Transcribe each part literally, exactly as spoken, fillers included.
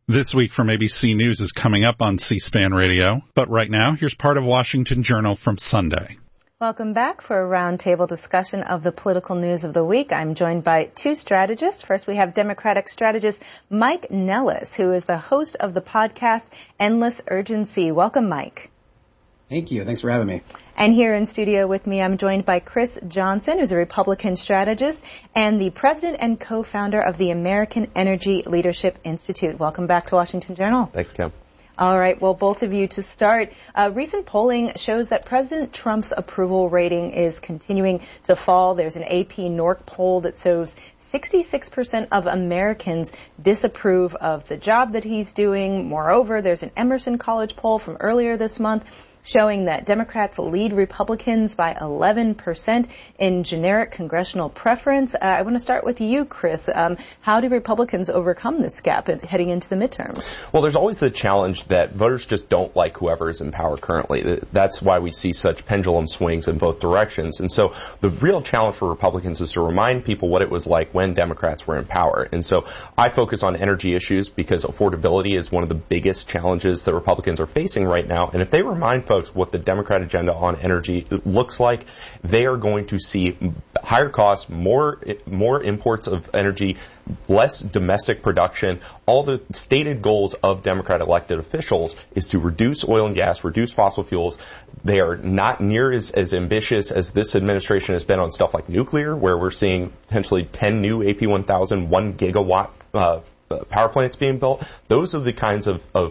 This Week from A B C News is coming up on C-SPAN Radio, but right now, here's part of Washington Journal from Sunday. Welcome back for a roundtable discussion of the political news of the week. I'm joined by two strategists. First, we have Democratic strategist Mike Nellis, who is the host of the podcast Endless Urgency. Welcome, Mike. Thank you. Thanks for having me. And here in studio with me, I'm joined by Chris Johnson, who's a Republican strategist and the president and co-founder of the American Energy Leadership Institute. Welcome back to Washington Journal. Thanks, Kim. All right. Well, both of you to start. Uh, recent polling shows that President Trump's approval rating is continuing to fall. There's an A P N O R C poll that shows sixty-six percent of Americans disapprove of the job that he's doing. Moreover, there's an Emerson College poll from earlier this month showing that Democrats lead Republicans by eleven percent in generic congressional preference. Uh, I want to start with you, Chris. Um, how do Republicans overcome this gap heading into the midterms? Well, there's always the challenge that voters just don't like whoever is in power currently. That's why we see such pendulum swings in both directions. And so the real challenge for Republicans is to remind people what it was like when Democrats were in power. And so I focus on energy issues because affordability is one of the biggest challenges that Republicans are facing right now. And if they remind folks what the Democrat agenda on energy looks like, they are going to see higher costs, more more imports of energy, less domestic production. All the stated goals of Democrat elected officials is to reduce oil and gas, reduce fossil fuels. They are not near as, as ambitious as this administration has been on stuff like nuclear, where we're seeing potentially ten new A P one thousand, one gigawatt uh, power plants being built. Those are the kinds of, of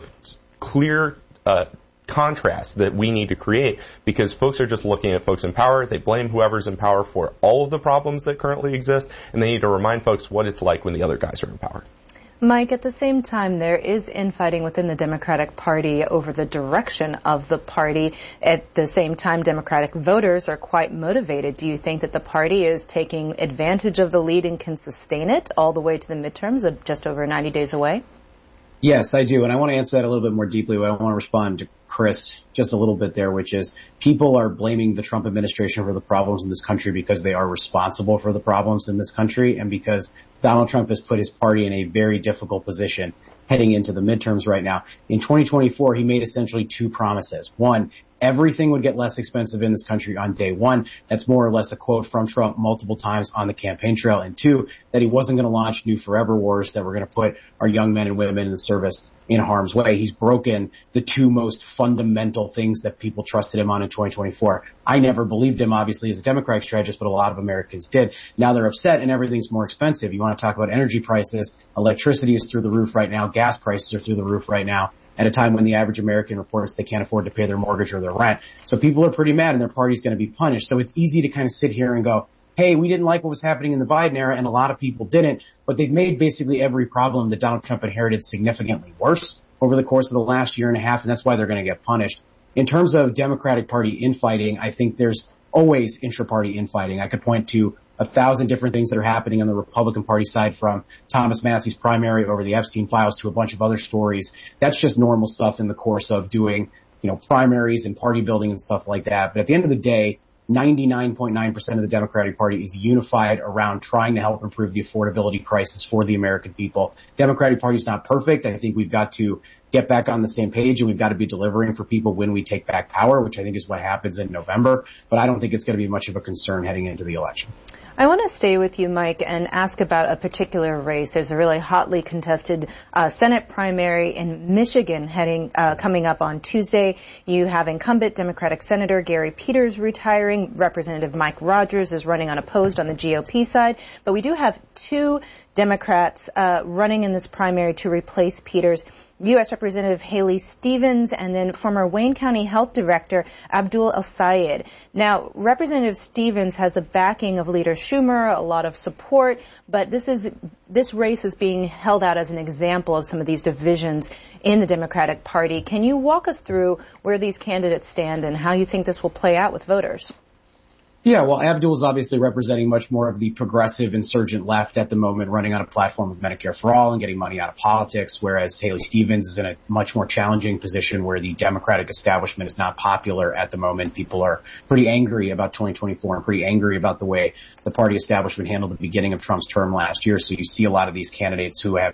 clear uh contrast that we need to create, because folks are just looking at folks in power. They blame whoever's in power for all of the problems that currently exist, and they need to remind folks what it's like when the other guys are in power. Mike, at the same time, there is infighting within the Democratic Party over the direction of the party. At the same time, Democratic voters are quite motivated. Do you think that the party is taking advantage of the lead and can sustain it all the way to the midterms of just over ninety days away? Yes, I do. And I want to answer that a little bit more deeply, but I want to respond to Chris just a little bit there, which is people are blaming the Trump administration for the problems in this country because they are responsible for the problems in this country, and because Donald Trump has put his party in a very difficult position heading into the midterms right now. In twenty twenty-four, he made essentially two promises. One, everything would get less expensive in this country on day one. That's more or less a quote from Trump multiple times on the campaign trail. And two, that he wasn't going to launch new forever wars that were going to put our young men and women in the service in harm's way. He's broken the two most fundamental things that people trusted him on in twenty twenty-four. I never believed him, obviously, as a Democratic strategist, but a lot of Americans did. Now they're upset and everything's more expensive. You want to talk about energy prices. Electricity is through the roof right now. Gas prices are through the roof right now, at a time when the average American reports they can't afford to pay their mortgage or their rent. So people are pretty mad and their party's going to be punished. So it's easy to kind of sit here and go, hey, we didn't like what was happening in the Biden era, and a lot of people didn't, but they've made basically every problem that Donald Trump inherited significantly worse over the course of the last year and a half, and that's why they're going to get punished. In terms of Democratic Party infighting, I think there's always intra-party infighting. I could point to a thousand different things that are happening on the Republican Party side, from Thomas Massey's primary over the Epstein files to a bunch of other stories. That's just normal stuff in the course of doing, you know, primaries and party building and stuff like that. But at the end of the day, ninety-nine point nine percent of the Democratic Party is unified around trying to help improve the affordability crisis for the American people. Democratic Party is not perfect. I think we've got to get back on the same page, and we've got to be delivering for people when we take back power, which I think is what happens in November. But I don't think it's going to be much of a concern heading into the election. I want to stay with you, Mike, and ask about a particular race. There's a really hotly contested uh, Senate primary in Michigan heading uh, coming up on Tuesday. You have incumbent Democratic Senator Gary Peters retiring. Representative Mike Rogers is running unopposed on the G O P side. But we do have two Democrats uh, running in this primary to replace Peters. U S Representative Haley Stevens and then former Wayne County Health Director Abdul El-Sayed. Now, Representative Stevens has the backing of Leader Schumer, a lot of support, but this is this race is being held out as an example of some of these divisions in the Democratic Party. Can you walk us through where these candidates stand and how you think this will play out with voters? Yeah, well, Abdul is obviously representing much more of the progressive insurgent left at the moment, running on a platform of Medicare for all and getting money out of politics, whereas Haley Stevens is in a much more challenging position where the Democratic establishment is not popular at the moment. People are pretty angry about twenty twenty-four and pretty angry about the way the party establishment handled the beginning of Trump's term last year. So you see a lot of these candidates who have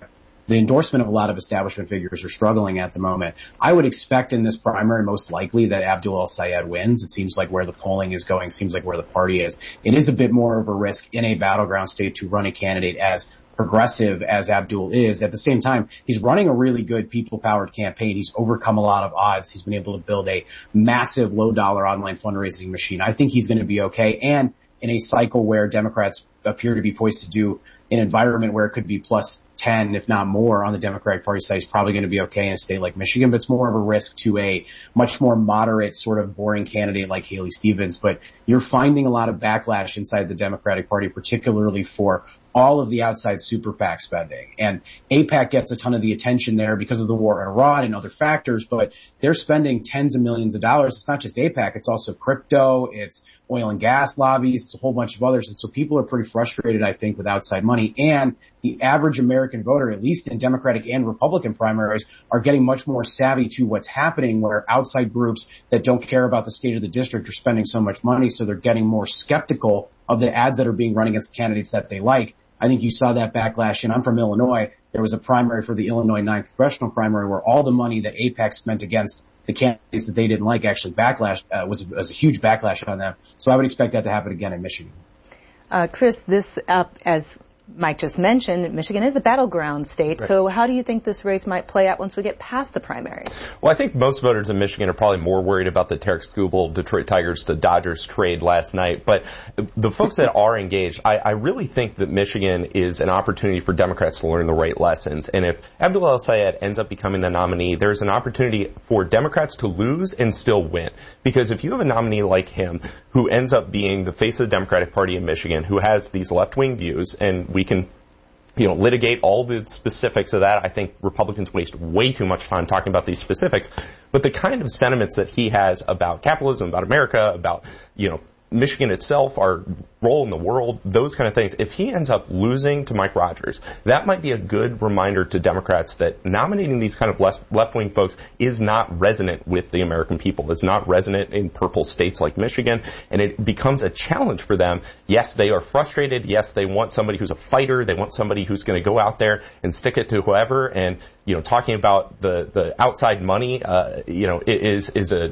the endorsement of a lot of establishment figures are struggling at the moment. I would expect in this primary most likely that Abdul El-Sayed wins. It seems like where the polling is going, seems like where the party is. It is a bit more of a risk in a battleground state to run a candidate as progressive as Abdul is. At the same time, he's running a really good people-powered campaign. He's overcome a lot of odds. He's been able to build a massive low-dollar online fundraising machine. I think he's going to be okay. And in a cycle where Democrats appear to be poised to do an environment where it could be plus ten, if not more, on the Democratic Party side, is probably going to be okay in a state like Michigan, but it's more of a risk to a much more moderate, sort of boring candidate like Haley Stevens. But you're finding a lot of backlash inside the Democratic Party, particularly for all of the outside super PAC spending. And AIPAC gets a ton of the attention there because of the war in Iran and other factors, but they're spending tens of millions of dollars. It's not just AIPAC, it's also crypto, it's oil and gas lobbies, it's a whole bunch of others. And so people are pretty frustrated, I think, with outside money. And the average American voter, at least in Democratic and Republican primaries, are getting much more savvy to what's happening, where outside groups that don't care about the state of the district are spending so much money, so they're getting more skeptical of the ads that are being run against candidates that they like. I think you saw that backlash, and I'm from Illinois. There was a primary for the Illinois ninth congressional primary where all the money that AIPAC spent against the candidates that they didn't like actually backlash, uh, was, was a huge backlash on them. So I would expect that to happen again in Michigan. Uh, Chris, this, uh, as Mike just mentioned, Michigan is a battleground state. Right. So how do you think this race might play out once we get past the primaries? Well, I think most voters in Michigan are probably more worried about the Tarek Skubal Detroit Tigers to Dodgers trade last night. But the folks that are engaged, I, I really think that Michigan is an opportunity for Democrats to learn the right lessons. And if Abdul El-Sayed ends up becoming the nominee, there's an opportunity for Democrats to lose and still win. Because if you have a nominee like him who ends up being the face of the Democratic Party in Michigan, who has these left-wing views, and we can, you know, litigate all the specifics of that. I think Republicans waste way too much time talking about these specifics. But the kind of sentiments that he has about capitalism, about America, about, you know, Michigan itself, our role in the world, those kind of things. If he ends up losing to Mike Rogers, that might be a good reminder to Democrats that nominating these kind of left-wing folks is not resonant with the American people. It's not resonant in purple states like Michigan, and it becomes a challenge for them. Yes, they are frustrated. Yes, they want somebody who's a fighter. They want somebody who's going to go out there and stick it to whoever. And, you know, talking about the, the outside money, uh, you know, is, is a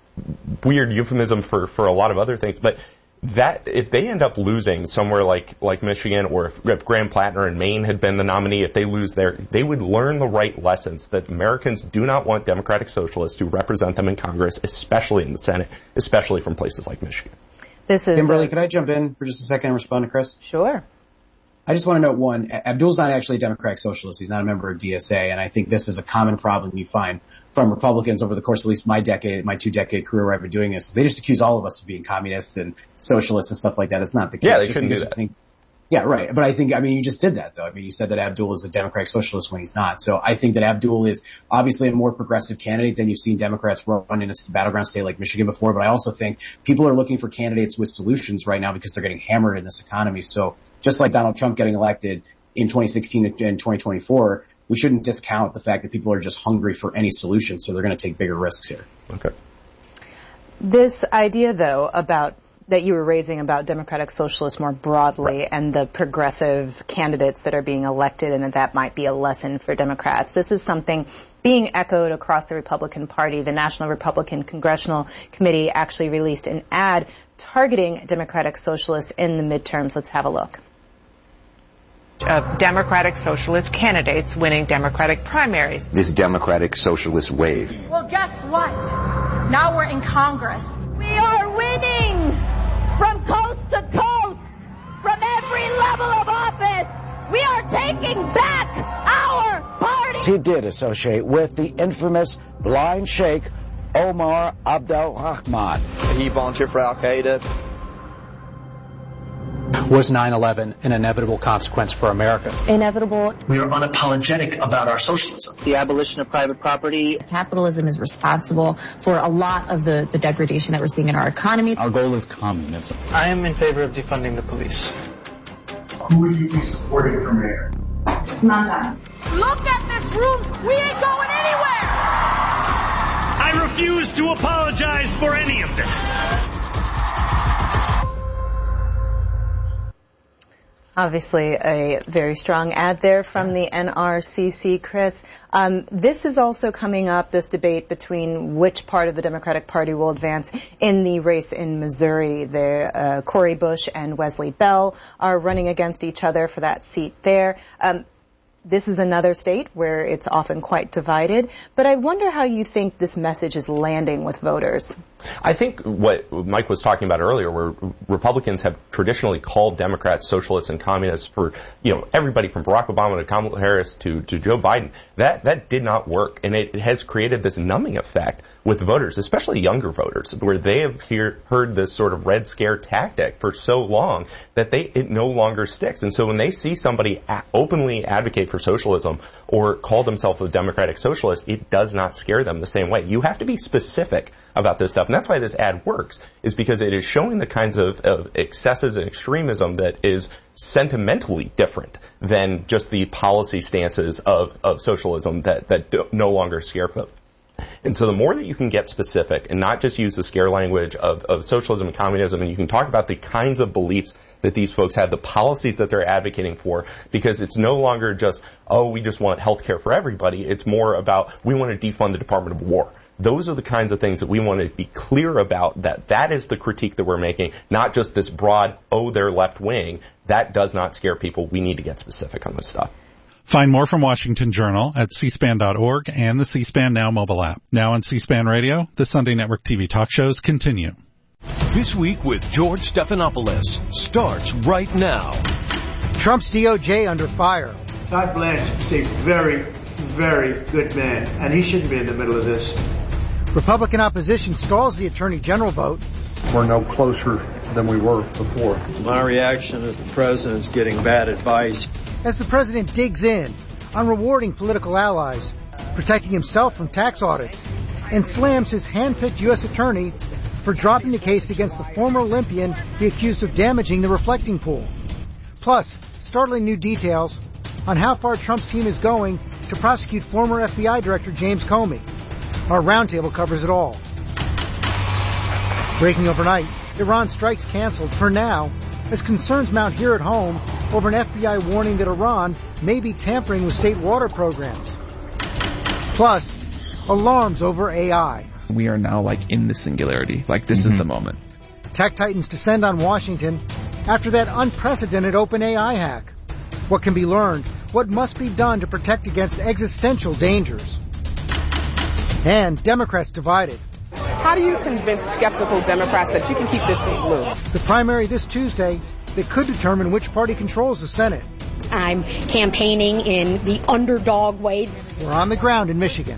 weird euphemism for, for a lot of other things, but that, if they end up losing somewhere like, like Michigan, or if, if Graham Plattner in Maine had been the nominee, if they lose there, they would learn the right lessons that Americans do not want Democratic Socialists to represent them in Congress, especially in the Senate, especially from places like Michigan. This is Kimberly, uh, can I jump in for just a second and respond to Chris? Sure. I just want to note one, Abdul's not actually a Democratic Socialist. He's not a member of D S A, and I think this is a common problem you find from Republicans over the course of at least my decade, my two-decade career where I've been doing this. They just accuse all of us of being communists and socialists and stuff like that. It's not the case. Yeah, they shouldn't do that. Think, yeah, right. But I think, I mean, you just did that, though. I mean, you said that Abdul is a Democratic Socialist when he's not. So I think that Abdul is obviously a more progressive candidate than you've seen Democrats run in a battleground state like Michigan before. But I also think people are looking for candidates with solutions right now because they're getting hammered in this economy. So just like Donald Trump getting elected in twenty sixteen and twenty twenty-four, we shouldn't discount the fact that people are just hungry for any solution, so they're going to take bigger risks here. Okay. This idea, though, about that you were raising about Democratic Socialists more broadly, right, and the progressive candidates that are being elected, and that that might be a lesson for Democrats. This is something being echoed across the Republican Party. The National Republican Congressional Committee actually released an ad targeting Democratic Socialists in the midterms. Let's have a look. Of Democratic Socialist candidates winning Democratic primaries. This Democratic Socialist wave. Well, guess what? Now we're in Congress. We are winning from coast to coast, from every level of office. We are taking back our party. He did associate with the infamous blind sheikh Omar Abdel Rahman. He volunteered for Al-Qaeda. Was nine eleven an inevitable consequence for America? Inevitable. We are unapologetic about our socialism. The abolition of private property. Capitalism is responsible for a lot of the, the degradation that we're seeing in our economy. Our goal is communism. I am in favor of defunding the police. Who would you be supporting for mayor? None. Look at this room. We ain't going anywhere. I refuse to apologize for any of this. Obviously a very strong ad there from the N R C C, Chris. Um, this is also coming up, this debate between which part of the Democratic Party will advance in the race in Missouri. There, uh, Cori Bush and Wesley Bell are running against each other for that seat there. Um, This is another state where it's often quite divided, but I wonder how you think this message is landing with voters. I think what Mike was talking about earlier, where Republicans have traditionally called Democrats socialists and communists for, you know, everybody from Barack Obama to Kamala Harris to, to Joe Biden, that, that did not work. And it has created this numbing effect with voters, especially younger voters, where they have hear, heard this sort of Red Scare tactic for so long that they, it no longer sticks. And so when they see somebody a- openly advocate for socialism or call themselves a democratic socialist, it does not scare them the same way. You have to be specific about this stuff. And that's why this ad works, is because it is showing the kinds of, of excesses and extremism that is sentimentally different than just the policy stances of, of socialism that, that do, no longer scare folks. And so the more that you can get specific and not just use the scare language of, of socialism and communism, and you can talk about the kinds of beliefs that these folks have, the policies that they're advocating for, because it's no longer just, oh, we just want health care for everybody. It's more about, we want to defund the Department of War. Those are the kinds of things that we want to be clear about, that that is the critique that we're making, not just this broad, oh, they're left wing. That does not scare people. We need to get specific on this stuff. Find more from Washington Journal at c span dot org and the C-SPAN Now mobile app. Now on C-SPAN Radio, the Sunday Network T V talk shows continue. This Week with George Stephanopoulos starts right now. Trump's D O J under fire. Todd Blanche is a very, very good man, and he shouldn't be in the middle of this. Republican opposition stalls the Attorney General vote. We're no closer than we were before. My reaction is the president's getting bad advice. As the president digs in on rewarding political allies, protecting himself from tax audits, and slams his hand-picked U S attorney for dropping the case against the former Olympian he accused of damaging the reflecting pool. Plus, startling new details on how far Trump's team is going to prosecute former F B I Director James Comey. Our roundtable covers it all. Breaking overnight, Iran strikes canceled for now, as concerns mount here at home over an F B I warning that Iran may be tampering with state water programs. Plus, alarms over A I. We are now like in the singularity. Like this mm-hmm. is the moment. Tech titans descend on Washington after that unprecedented OpenAI hack. What can be learned? What must be done to protect against existential dangers? And Democrats divided. How do you convince skeptical Democrats that you can keep this seat blue? The primary this Tuesday that could determine which party controls the Senate. I'm campaigning in the underdog way. We're on the ground in Michigan.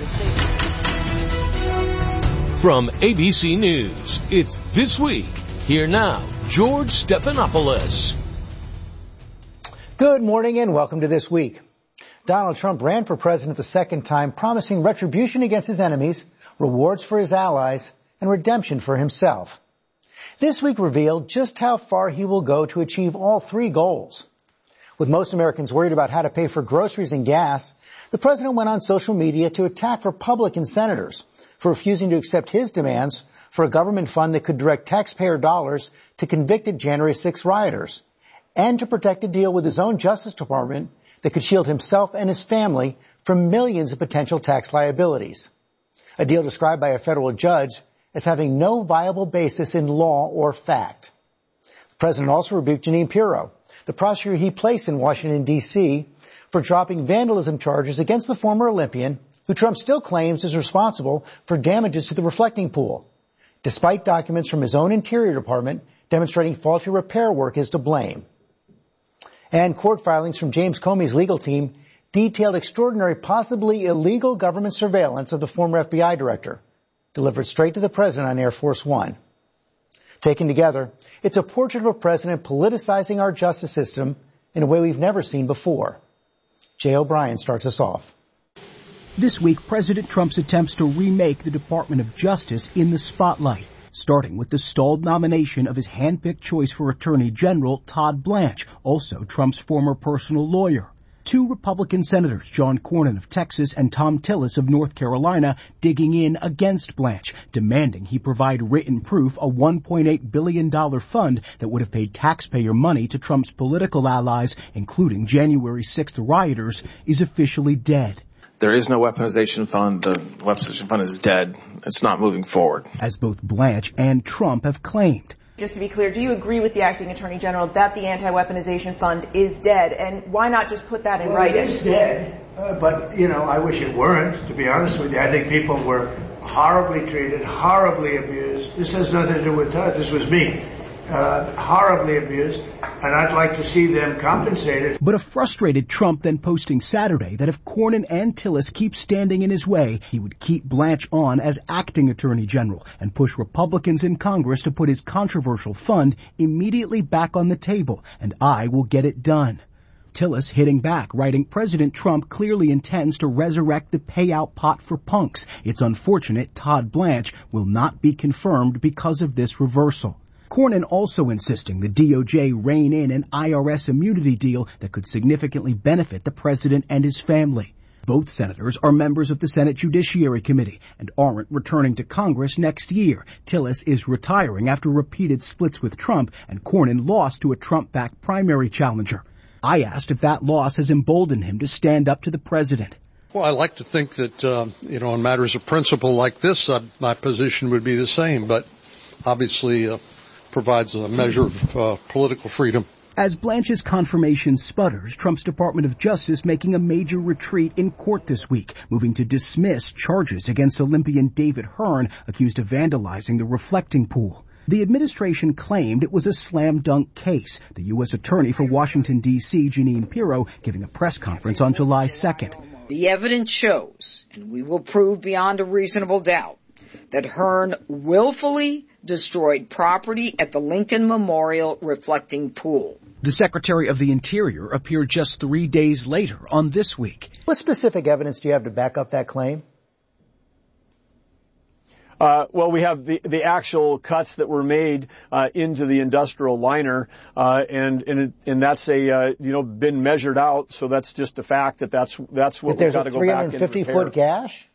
From A B C News, it's This Week. Here now, George Stephanopoulos. Good morning and welcome to This Week. Donald Trump ran for president the second time, promising retribution against his enemies, rewards for his allies, and redemption for himself. This week revealed just how far he will go to achieve all three goals. With most Americans worried about how to pay for groceries and gas, the president went on social media to attack Republican senators for refusing to accept his demands for a government fund that could direct taxpayer dollars to convicted January sixth rioters, and to protect a deal with his own Justice Department that could shield himself and his family from millions of potential tax liabilities. A deal described by a federal judge as having no viable basis in law or fact. The president also rebuked Jeanine Pirro, the prosecutor he placed in Washington, D C, for dropping vandalism charges against the former Olympian, who Trump still claims is responsible for damages to the reflecting pool, despite documents from his own Interior Department demonstrating faulty repair work is to blame. And court filings from James Comey's legal team detailed extraordinary, possibly illegal government surveillance of the former F B I director, delivered straight to the president on Air Force One. Taken together, it's a portrait of a president politicizing our justice system in a way we've never seen before. Jay O'Brien starts us off. This week, President Trump's attempts to remake the Department of Justice in the spotlight, starting with the stalled nomination of his hand-picked choice for Attorney General Todd Blanche, also Trump's former personal lawyer. Two Republican senators, John Cornyn of Texas and Thom Tillis of North Carolina, digging in against Blanche, demanding he provide written proof a one point eight billion dollars fund that would have paid taxpayer money to Trump's political allies, including January sixth rioters, is officially dead. There is no weaponization fund. The weaponization fund is dead. It's not moving forward. As both Blanche and Trump have claimed. Just to be clear, do you agree with the acting attorney general that the anti-weaponization fund is dead? And why not just put that in well, writing? It is dead, uh, but, you know, I wish it weren't, to be honest with you. I think people were horribly treated, horribly abused. This has nothing to do with Todd. This was me. Uh, horribly abused, and I'd like to see them compensated. But a frustrated Trump then posting Saturday that if Cornyn and Tillis keep standing in his way, he would keep Blanche on as acting attorney general and push Republicans in Congress to put his controversial fund immediately back on the table, and I will get it done. Tillis hitting back, writing, President Trump clearly intends to resurrect the payout pot for punks. It's unfortunate Todd Blanche will not be confirmed because of this reversal. Cornyn also insisting the D O J rein in an I R S immunity deal that could significantly benefit the president and his family. Both senators are members of the Senate Judiciary Committee and aren't returning to Congress next year. Tillis is retiring after repeated splits with Trump, and Cornyn lost to a Trump-backed primary challenger. I asked if that loss has emboldened him to stand up to the president. Well, I like to think that, uh, you know, in matters of principle like this, uh, my position would be the same, but obviously uh, provides a measure of uh, political freedom. As Blanche's confirmation sputters, Trump's Department of Justice making a major retreat in court this week, moving to dismiss charges against Olympian David Hearn, accused of vandalizing the reflecting pool. The administration claimed it was a slam-dunk case. The U S Attorney for Washington, D C, Jeanine Pirro, giving a press conference on July second. The evidence shows, and we will prove beyond a reasonable doubt, that Hearn willfully destroyed property at the Lincoln Memorial reflecting pool. The Secretary of the Interior appeared just three days later on This Week. What specific evidence do you have to back up that claim? Uh, well, we have the, the actual cuts that were made uh, into the industrial liner, uh, and and, and that's a uh, you know been measured out. So that's just a fact that that's that's what we've got to go back and repair. There's a three hundred fifty foot gash.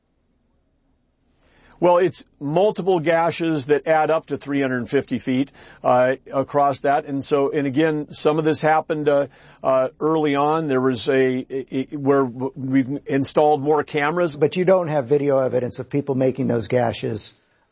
Well, it's multiple gashes that add up to three hundred fifty feet uh, across that. And so, and again, some of this happened uh, uh, early on. There was a, a, a where we've installed more cameras. But you don't have video evidence of people making those gashes.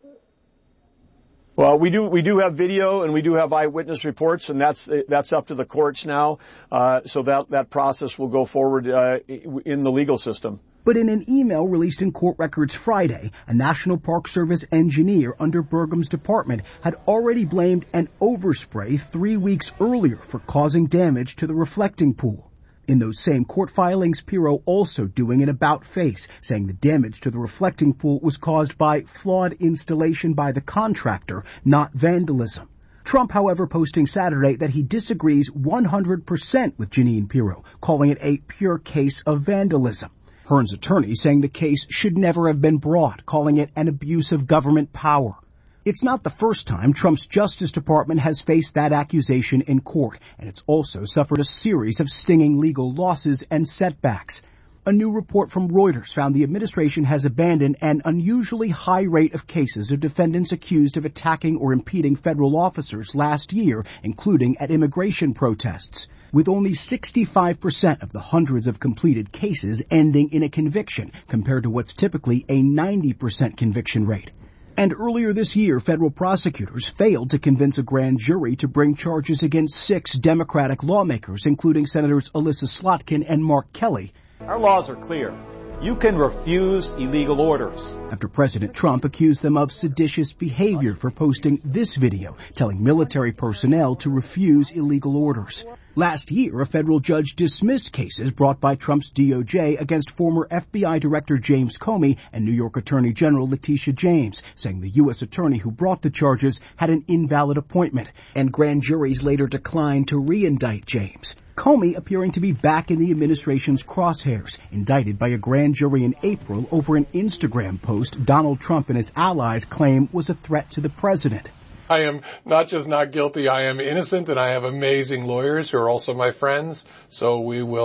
Well, we do we do have video and we do have eyewitness reports, and that's that's up to the courts now. Uh, so that that process will go forward uh, in the legal system. But in an email released in court records Friday, a National Park Service engineer under Burgum's department had already blamed an overspray three weeks earlier for causing damage to the reflecting pool. In those same court filings, Pirro also doing an about-face, saying the damage to the reflecting pool was caused by flawed installation by the contractor, not vandalism. Trump, however, posting Saturday that he disagrees one hundred percent with Jeanine Pirro, calling it a pure case of vandalism. Hearn's attorney saying the case should never have been brought, calling it an abuse of government power. It's not the first time Trump's Justice Department has faced that accusation in court, and it's also suffered a series of stinging legal losses and setbacks. A new report from Reuters found the administration has abandoned an unusually high rate of cases of defendants accused of attacking or impeding federal officers last year, including at immigration protests, with only sixty-five percent of the hundreds of completed cases ending in a conviction, compared to what's typically a ninety percent conviction rate. And earlier this year, federal prosecutors failed to convince a grand jury to bring charges against six Democratic lawmakers, including Senators Alyssa Slotkin and Mark Kelly. Our laws are clear. You can refuse illegal orders. After President Trump accused them of seditious behavior for posting this video, telling military personnel to refuse illegal orders. Last year, a federal judge dismissed cases brought by Trump's D O J against former F B I Director James Comey and New York Attorney General Letitia James, saying the U S attorney who brought the charges had an invalid appointment, and grand juries later declined to re-indict James. Comey appearing to be back in the administration's crosshairs, indicted by a grand jury in April over an Instagram post Donald Trump and his allies claim was a threat to the president. I am not just not guilty, I am innocent, and I have amazing lawyers who are also my friends, so we will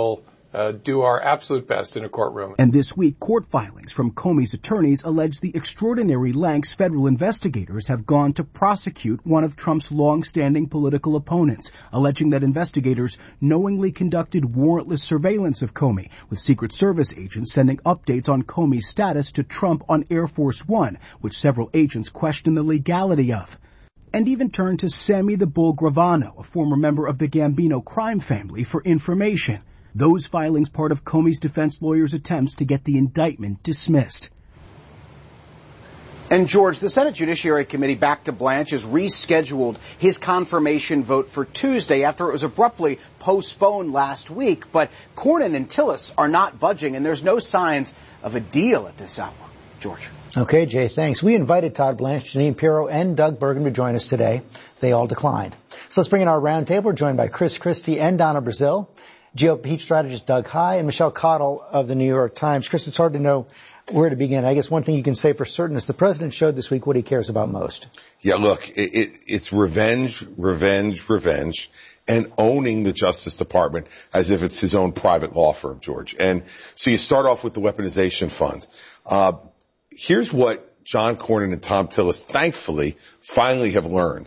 uh, do our absolute best in a courtroom. And this week, court filings from Comey's attorneys allege the extraordinary lengths federal investigators have gone to prosecute one of Trump's long-standing political opponents, alleging that investigators knowingly conducted warrantless surveillance of Comey, with Secret Service agents sending updates on Comey's status to Trump on Air Force One, which several agents question the legality of. And even turned to Sammy the Bull Gravano, a former member of the Gambino crime family, for information. Those filings part of Comey's defense lawyers' attempts to get the indictment dismissed. And George, the Senate Judiciary Committee back to Blanche has rescheduled his confirmation vote for Tuesday after it was abruptly postponed last week. But Cornyn and Tillis are not budging, and there's no signs of a deal at this hour. George. Okay, Jay, thanks. We invited Todd Blanche, Jeanine Pirro, and Doug Burgum to join us today. They all declined. So let's bring in our roundtable. We're joined by Chris Christie and Donna Brazile, G O P strategist Doug Heye, and Michelle Cottle of the New York Times. Chris, it's hard to know where to begin. I guess one thing you can say for certain is the president showed this week what he cares about most. Yeah, look, it, it, it's revenge, revenge, revenge, and owning the Justice Department as if it's his own private law firm, George. And so you start off with the weaponization fund. Uh, here's what John Cornyn and Thom Tillis, thankfully, finally have learned,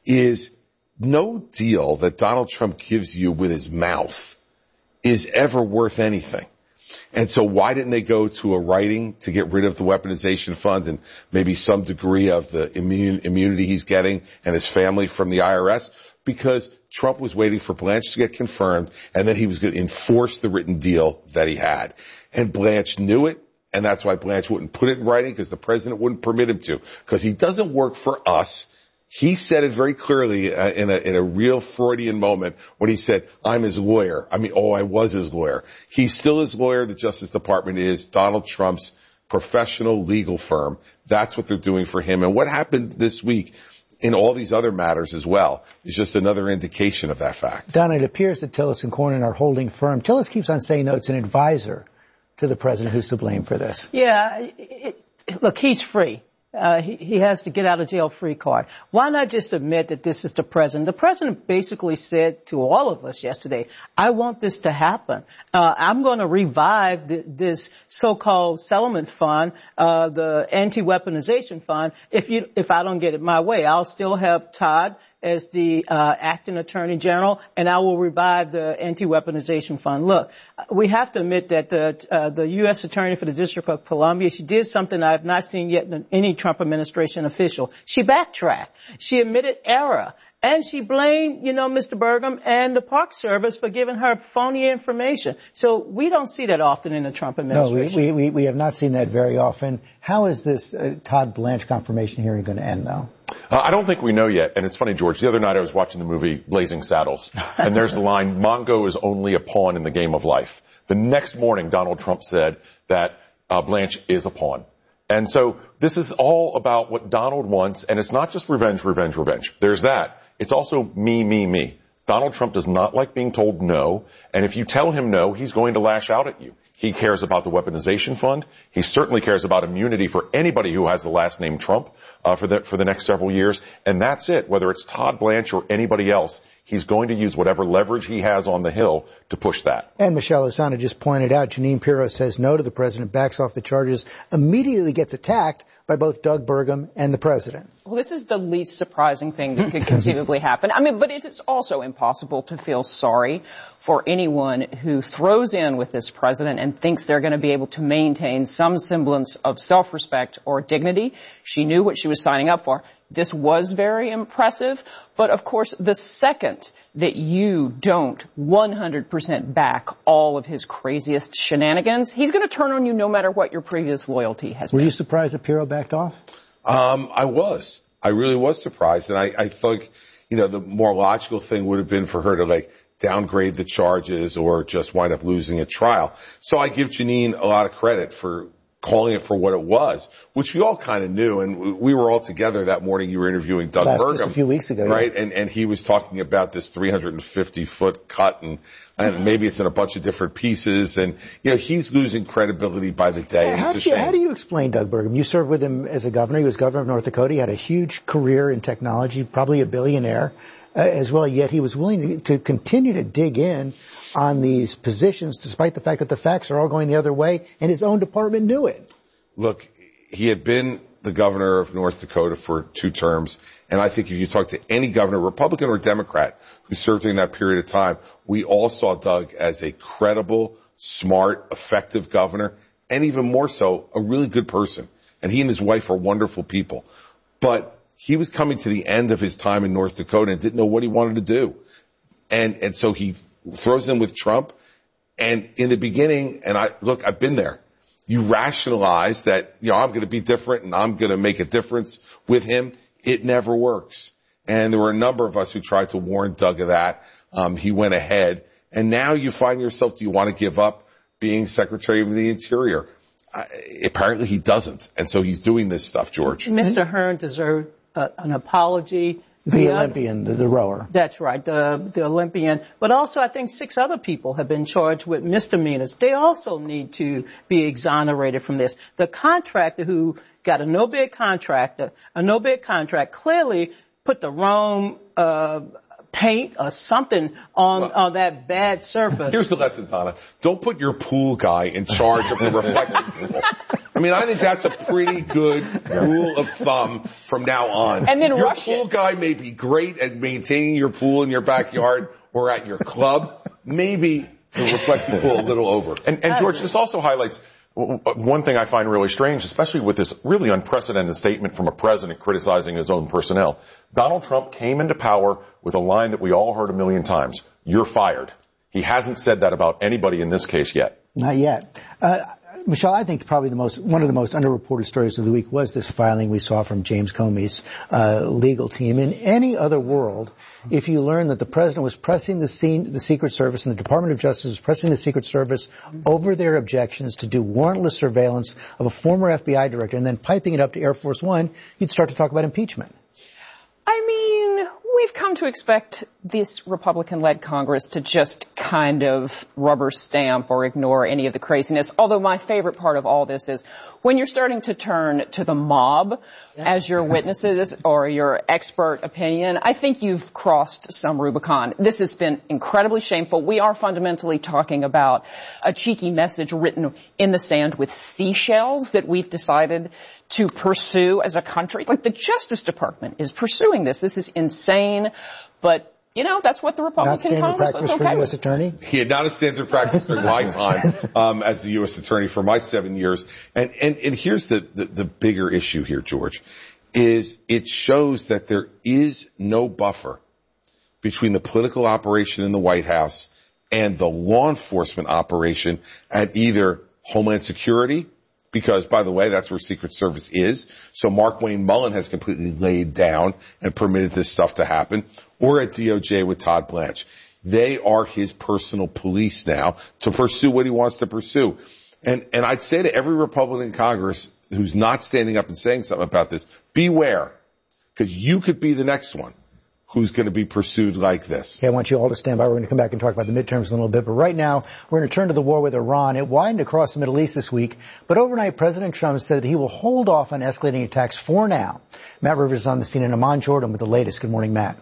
is no deal that Donald Trump gives you with his mouth is ever worth anything. And so why didn't they go to a writing to get rid of the weaponization fund and maybe some degree of the immune, immunity he's getting and his family from the I R S? Because Trump was waiting for Blanche to get confirmed, and then he was going to enforce the written deal that he had. And Blanche knew it, and that's why Blanche wouldn't put it in writing, because the president wouldn't permit him to, because he doesn't work for us. He said it very clearly uh, in a in a real Freudian moment when he said, I'm his lawyer. I mean, oh, I was his lawyer. He's still his lawyer. The Justice Department is Donald Trump's professional legal firm. That's what they're doing for him. And what happened this week in all these other matters as well is just another indication of that fact. Donna, it appears that Tillis and Cornyn are holding firm. Tillis keeps on saying, no, it's an advisor to the president who's to blame for this. Yeah, it, it, look, he's free. Uh, he, he has the get out of jail free card. Why not just admit that this is the president? The president basically said to all of us yesterday, I want this to happen. Uh, I'm going to revive the, this so-called settlement fund, uh, the anti-weaponization fund. If you, if I don't get it my way, I'll still have Todd as the uh, acting attorney general, and I will revive the anti-weaponization fund. Look, we have to admit that the uh, the U S attorney for the District of Columbia, she did something I have not seen yet in any Trump administration official. She backtracked. She admitted error. And she blamed, you know, Mister Burgum and the Park Service for giving her phony information. So we don't see that often in the Trump administration. No, we, we, we have not seen that very often. How is this uh, Todd Blanche confirmation hearing going to end, though? Uh, I don't think we know yet. And it's funny, George, the other night I was watching the movie Blazing Saddles. And there's the line, Mongo is only a pawn in the game of life. The next morning, Donald Trump said that uh, Blanche is a pawn. And so this is all about what Donald wants. And it's not just revenge, revenge, revenge. There's that. It's also me, me, me. Donald Trump does not like being told no. And if you tell him no, he's going to lash out at you. He cares about the weaponization fund. He certainly cares about immunity for anybody who has the last name Trump uh, for the for the next several years. And that's it. Whether it's Todd Blanche or anybody else, he's going to use whatever leverage he has on the Hill to push that. And Michelle Osana just pointed out, Jeanine Pirro says no to the president, backs off the charges, immediately gets attacked by both Doug Burgum and the president. Well, this is the least surprising thing that could conceivably happen. I mean, but it is also impossible to feel sorry for anyone who throws in with this president and thinks they're going to be able to maintain some semblance of self-respect or dignity. She knew what she was signing up for. This was very impressive. But, of course, the second that you don't one hundred percent back all of his craziest shenanigans, he's going to turn on you no matter what your previous loyalty has been. Were you surprised that Pirro backed off? Um, I was. I really was surprised. And I, I think, you know, the more logical thing would have been for her to, like, downgrade the charges or just wind up losing a trial. So I give Jeanine a lot of credit for calling it for what it was, which we all kind of knew. And we were all together that morning. You were interviewing Doug Last, Burgum. Just a few weeks ago. Right? Yeah. And, and he was talking about this three hundred fifty foot cut and, and maybe it's in a bunch of different pieces. And, you know, he's losing credibility by the day. Yeah, and how, it's do a you, shame. how do you explain Doug Burgum? You served with him as a governor. He was governor of North Dakota. He had a huge career in technology, probably a billionaire. uh, as well, yet he was willing to, to continue to dig in on these positions despite the fact that the facts are all going the other way, and his own department knew it. Look, he had been the governor of North Dakota for two terms, and I think if you talk to any governor, Republican or Democrat, who served during that period of time, we all saw Doug as a credible, smart, effective governor, and even more so, a really good person. And he and his wife are wonderful people. But he was coming to the end of his time in North Dakota and didn't know what he wanted to do. And, and so he throws in with Trump. And in the beginning, and I, look, I've been there. You rationalize that, you know, I'm going to be different and I'm going to make a difference with him. It never works. And there were a number of us who tried to warn Doug of that. Um, he went ahead. And now you find yourself, do you want to give up being Secretary of the Interior? Uh, apparently he doesn't. And so he's doing this stuff, George. Mister Hearn deserved uh, an apology. The, the Olympian, the, the rower. That's right, the the Olympian. But also I think six other people have been charged with misdemeanors. They also need to be exonerated from this. The contractor who got a no-bid contractor, a no-bid contract, clearly put the wrong uh paint or something on, well, on that bad surface. Here's the lesson, Donna. Don't put your pool guy in charge of the reflecting pool. I mean, I think that's a pretty good rule of thumb from now on. And then your rush pool it. guy may be great at maintaining your pool in your backyard or at your club. Maybe the reflecting pool a little over. And, and George, this also highlights one thing I find really strange, especially with this really unprecedented statement from a president criticizing his own personnel. Donald Trump came into power with a line that we all heard a million times. You're fired. He hasn't said that about anybody in this case yet. Not yet. Uh, Michelle, I think probably the most, one of the most underreported stories of the week was this filing we saw from James Comey's uh, legal team. In any other world, if you learn that the president was pressing the, scene, the Secret Service and the Department of Justice was pressing the Secret Service over their objections to do warrantless surveillance of a former F B I director and then piping it up to Air Force One, you'd start to talk about impeachment. I mean, we've come to expect this Republican-led Congress to just kind of rubber stamp or ignore any of the craziness. Although my favorite part of all this is when you're starting to turn to the mob yeah. as your witnesses or your expert opinion, I think you've crossed some Rubicon. This has been incredibly shameful. We are fundamentally talking about a cheeky message written in the sand with seashells that we've decided to pursue as a country. Like the Justice Department is pursuing this. This is insane, but you know, that's what the Republican Congress is okay with. Attorney? He had not a standard practice during my time um, as the U S attorney for my seven years. And and, and here's the, the, the bigger issue here, George, is it shows that there is no buffer between the political operation in the White House and the law enforcement operation at either Homeland Security, because, by the way, that's where Secret Service is. So Mark Wayne Mullen has completely laid down and permitted this stuff to happen. Or at D O J with Todd Blanche. They are his personal police now to pursue what he wants to pursue. And, and I'd say to every Republican in Congress who's not standing up and saying something about this, beware. Because you could be the next one who's going to be pursued like this. Okay, I want you all to stand by. We're going to come back and talk about the midterms in a little bit. But right now, we're going to turn to the war with Iran. It widened across the Middle East this week. But overnight, President Trump said that he will hold off on escalating attacks for now. Matt Rivers is on the scene in Amman, Jordan with the latest. Good morning, Matt.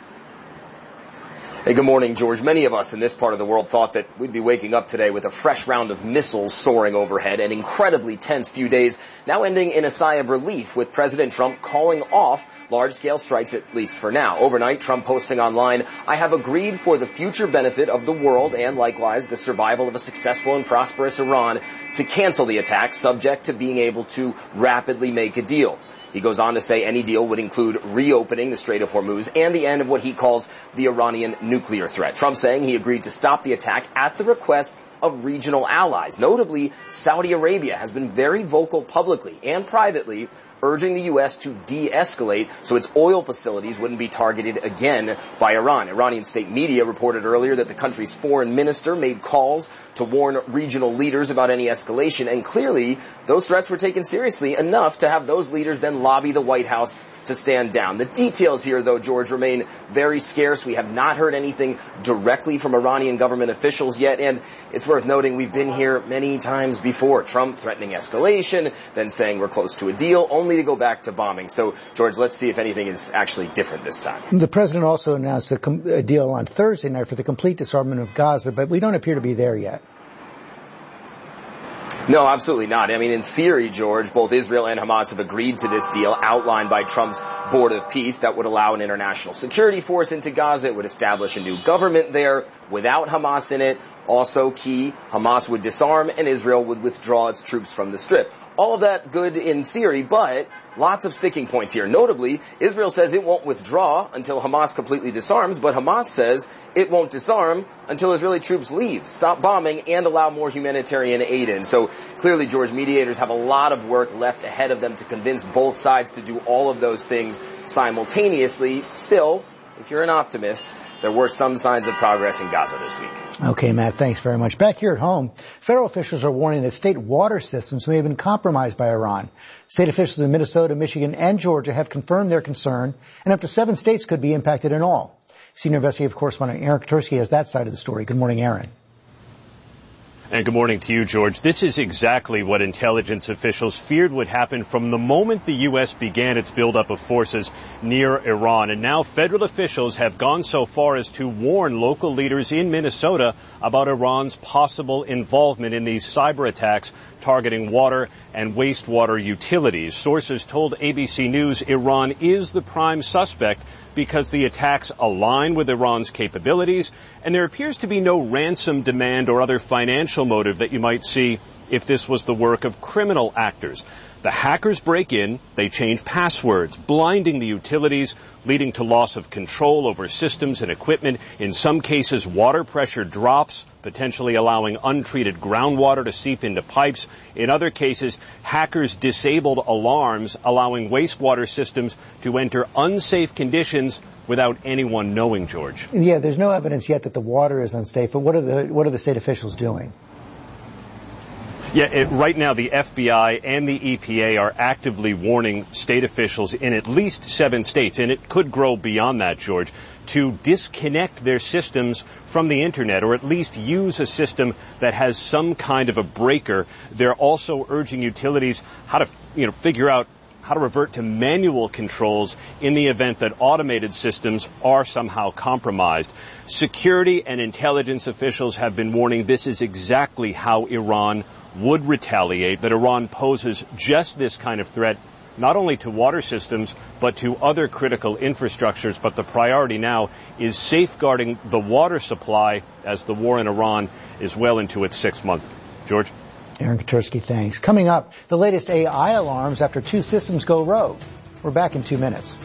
Hey, good morning, George. Many of us in this part of the world thought that we'd be waking up today with a fresh round of missiles soaring overhead, an incredibly tense few days, now ending in a sigh of relief with President Trump calling off large-scale strikes, at least for now. Overnight, Trump posting online, I have agreed for the future benefit of the world and likewise the survival of a successful and prosperous Iran to cancel the attack, subject to being able to rapidly make a deal. He goes on to say any deal would include reopening the Strait of Hormuz and the end of what he calls the Iranian nuclear threat. Trump saying he agreed to stop the attack at the request of regional allies. Notably, Saudi Arabia has been very vocal publicly and privately urging the U S to de-escalate so its oil facilities wouldn't be targeted again by Iran. Iranian state media reported earlier that the country's foreign minister made calls to warn regional leaders about any escalation, and clearly those threats were taken seriously enough to have those leaders then lobby the White House to stand down. The details here, though, George, remain very scarce. We have not heard anything directly from Iranian government officials yet, and it's worth noting we've been here many times before. Trump threatening escalation, then saying we're close to a deal, only to go back to bombing. So, George, let's see if anything is actually different this time. The president also announced a, com- a deal on Thursday night for the complete disarmament of Gaza, but we don't appear to be there yet. No, absolutely not. I mean, in theory, George, both Israel and Hamas have agreed to this deal outlined by Trump's Board of Peace that would allow an international security force into Gaza. It would establish a new government there without Hamas in it. Also key, Hamas would disarm and Israel would withdraw its troops from the Strip. All of that good in theory, but lots of sticking points here. Notably, Israel says it won't withdraw until Hamas completely disarms, but Hamas says it won't disarm until Israeli troops leave, stop bombing, and allow more humanitarian aid in. So clearly, George, mediators have a lot of work left ahead of them to convince both sides to do all of those things simultaneously. Still, if you're an optimist, there were some signs of progress in Gaza this week. Okay, Matt, thanks very much. Back here at home, federal officials are warning that state water systems may have been compromised by Iran. State officials in Minnesota, Michigan, and Georgia have confirmed their concern, and up to seven states could be impacted in all. Senior investigative correspondent Aaron Katersky has that side of the story. Good morning, Aaron. And good morning to you, George. This is exactly what intelligence officials feared would happen from the moment the U S began its buildup of forces near Iran. And now federal officials have gone so far as to warn local leaders in Minnesota about Iran's possible involvement in these cyber attacks targeting water and wastewater utilities. Sources told A B C News Iran is the prime suspect because the attacks align with Iran's capabilities, and there appears to be no ransom demand or other financial motive that you might see if this was the work of criminal actors. The hackers break in, they change passwords, blinding the utilities, leading to loss of control over systems and equipment. In some cases, water pressure drops, potentially allowing untreated groundwater to seep into pipes. In other cases, hackers disabled alarms, allowing wastewater systems to enter unsafe conditions without anyone knowing, George. Yeah, there's no evidence yet that the water is unsafe, but what are the what are the state officials doing? Yeah, it, right now the F B I and the E P A are actively warning state officials in at least seven states, and it could grow beyond that, George, to disconnect their systems from the internet, or at least use a system that has some kind of a breaker. They're also urging utilities how to, you know, figure out how to revert to manual controls in the event that automated systems are somehow compromised. Security and intelligence officials have been warning this is exactly how Iran would retaliate, that Iran poses just this kind of threat not only to water systems, but to other critical infrastructures. But the priority now is safeguarding the water supply as the war in Iran is well into its sixth month. George? Aaron Katersky, thanks. Coming up, the latest A I alarms after two systems go rogue. We're back in two minutes.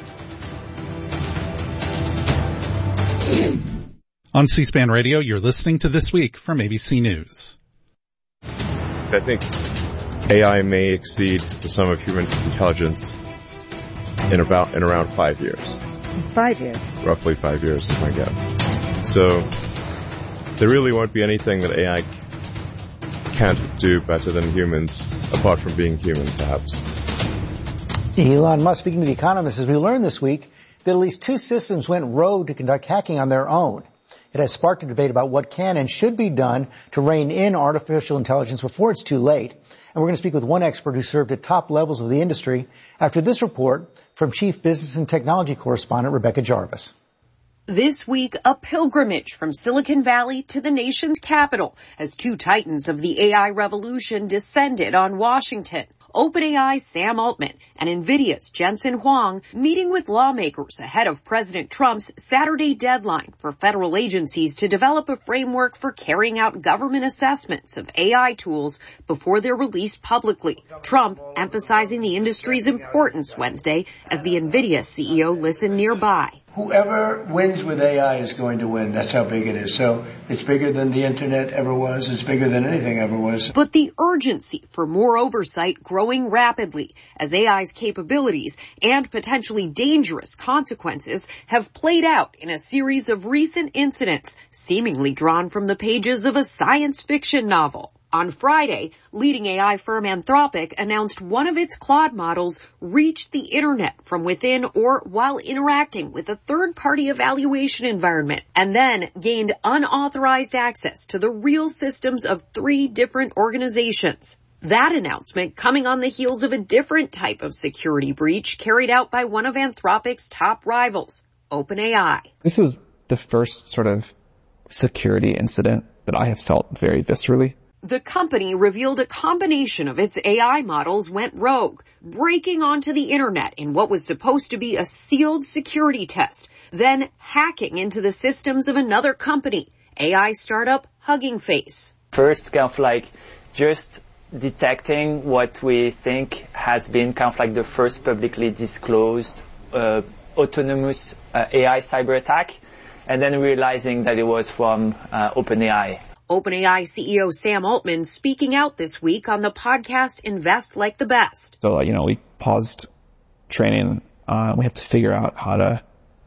On C-SPAN Radio, you're listening to This Week from A B C News. I think A I may exceed the sum of human intelligence in about in around five years. Five years? Roughly five years is my guess. So there really won't be anything that A I can't do better than humans, apart from being human, perhaps. Elon Musk speaking to The Economist as we learned this week that at least two systems went rogue to conduct hacking on their own. It has sparked a debate about what can and should be done to rein in artificial intelligence before it's too late. And we're going to speak with one expert who served at top levels of the industry after this report from Chief Business and Technology Correspondent Rebecca Jarvis. This week, a pilgrimage from Silicon Valley to the nation's capital as two titans of the A I revolution descended on Washington. OpenAI's Sam Altman and NVIDIA's Jensen Huang meeting with lawmakers ahead of President Trump's Saturday deadline for federal agencies to develop a framework for carrying out government assessments of A I tools before they're released publicly. Trump emphasizing the industry's importance Wednesday as the NVIDIA C E O listened nearby. Whoever wins with A I is going to win. That's how big it is. So it's bigger than the internet ever was. It's bigger than anything ever was. But the urgency for more oversight growing rapidly as A I's capabilities and potentially dangerous consequences have played out in a series of recent incidents seemingly drawn from the pages of a science fiction novel. On Friday, leading A I firm Anthropic announced one of its Claude models reached the internet from within or while interacting with a third-party evaluation environment and then gained unauthorized access to the real systems of three different organizations. That announcement coming on the heels of a different type of security breach carried out by one of Anthropic's top rivals, OpenAI. This is the first sort of security incident that I have felt very viscerally. The company revealed a combination of its A I models went rogue, breaking onto the internet in what was supposed to be a sealed security test, then hacking into the systems of another company, A I startup Hugging Face. First, kind of like just detecting what we think has been kind of like the first publicly disclosed uh, autonomous uh, A I cyber attack, and then realizing that it was from uh, OpenAI. OpenAI C E O Sam Altman speaking out this week on the podcast Invest Like the Best. So, you know, we paused training. Uh, we have to figure out how to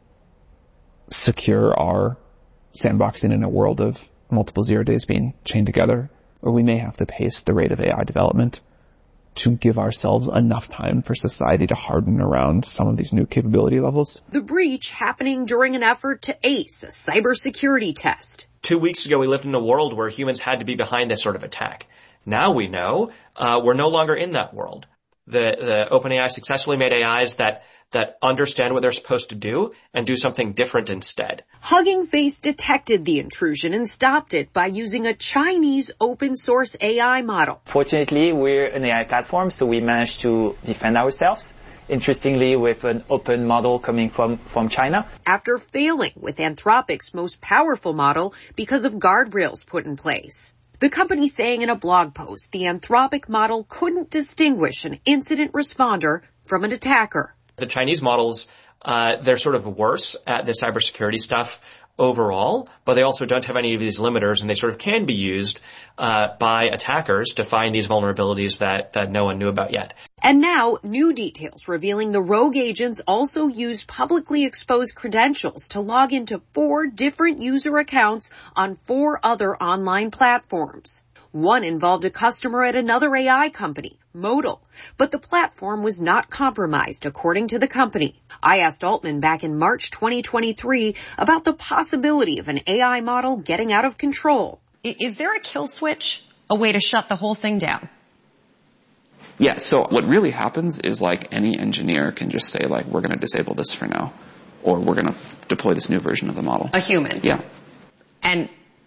secure our sandboxing in a world of multiple zero days being chained together, or we may have to pace the rate of A I development to give ourselves enough time for society to harden around some of these new capability levels. The breach happening during an effort to ace a cybersecurity test. Two weeks ago, we lived in a world where humans had to be behind this sort of attack. Now we know uh, we're no longer in that world. The, the OpenAI successfully made A Is that that understand what they're supposed to do and do something different instead. Hugging Face detected the intrusion and stopped it by using a Chinese open source A I model. Fortunately, we're an A I platform, so we managed to defend ourselves. Interestingly, with an open model coming from, from China. After failing with Anthropic's most powerful model because of guardrails put in place. The company saying in a blog post the Anthropic model couldn't distinguish an incident responder from an attacker. The Chinese models, uh, they're sort of worse at the cybersecurity stuff overall, but they also don't have any of these limiters, and they sort of can be used uh, by attackers to find these vulnerabilities that, that no one knew about yet. And now, new details revealing the rogue agents also used publicly exposed credentials to log into four different user accounts on four other online platforms. One involved a customer at another A I company, Modal, but the platform was not compromised, according to the company. I asked Altman back in March twenty twenty-three about the possibility of an A I model getting out of control. Is there a kill switch, a way to shut the whole thing down? Yeah, so what really happens is like any engineer can just say like, we're going to disable this for now, or we're going to deploy this new version of the model. A human? Yeah. And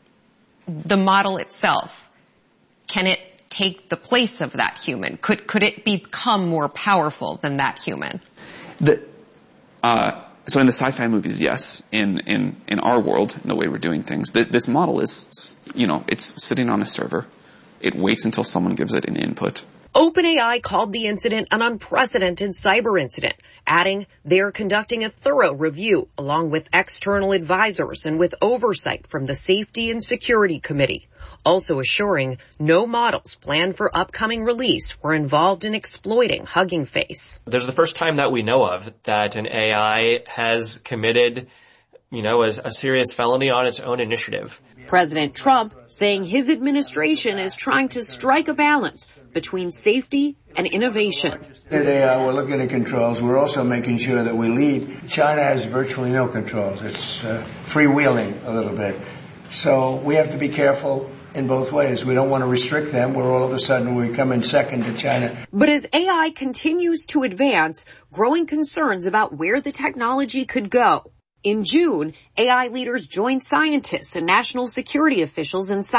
the model itself, can it take the place of that human? Could could it become more powerful than that human? The, uh, so in the sci-fi movies, yes. In, in, in our world, in the way we're doing things, th- this model is, you know, it's sitting on a server. It waits until someone gives it an input. OpenAI called the incident an unprecedented cyber incident, adding they're conducting a thorough review along with external advisors and with oversight from the Safety and Security Committee, also assuring no models planned for upcoming release were involved in exploiting Hugging Face. There's the first time that we know of that an A I has committed, you know, a, a serious felony on its own initiative. President Trump saying his administration is trying to strike a balance between safety and innovation. At A I, we're looking at controls. We're also making sure that we lead. China has virtually no controls. It's uh, freewheeling a little bit. So we have to be careful in both ways. We don't want to restrict them where all of a sudden we come in second to China. But as A I continues to advance, growing concerns about where the technology could go. In June, A I leaders joined scientists and national security officials in